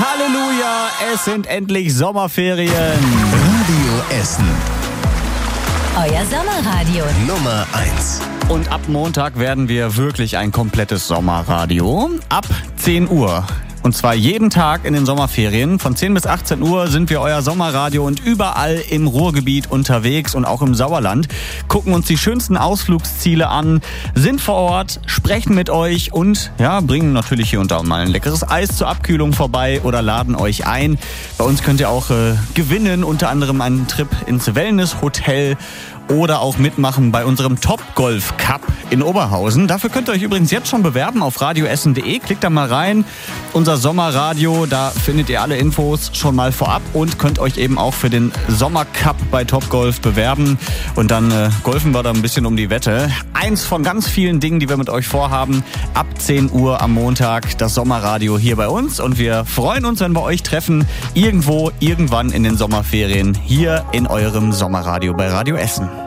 Halleluja, es sind endlich Sommerferien. Radio Essen. Euer Sommerradio. Nummer 1. Und ab Montag werden wir wirklich ein komplettes Sommerradio. Ab 10 Uhr. Und zwar jeden Tag in den Sommerferien. Von 10 bis 18 Uhr sind wir euer Sommerradio und überall im Ruhrgebiet unterwegs und auch im Sauerland. Gucken uns die schönsten Ausflugsziele an, sind vor Ort, sprechen mit euch und bringen natürlich hier und da mal ein leckeres Eis zur Abkühlung vorbei oder laden euch ein. Bei uns könnt ihr auch gewinnen, unter anderem einen Trip ins Wellness-Hotel oder auch mitmachen bei unserem Top-Golf Cup in Oberhausen. Dafür könnt ihr euch übrigens jetzt schon bewerben auf radioessen.de. Klickt da mal rein. Unser Sommerradio, da findet ihr alle Infos schon mal vorab und könnt euch eben auch für den Sommercup bei Topgolf bewerben. Und dann golfen wir da ein bisschen um die Wette. Eins von ganz vielen Dingen, die wir mit euch vorhaben. Ab 10 Uhr am Montag das Sommerradio hier bei uns. Und wir freuen uns, wenn wir euch treffen. Irgendwo, irgendwann in den Sommerferien hier in eurem Sommerradio bei Radio Essen.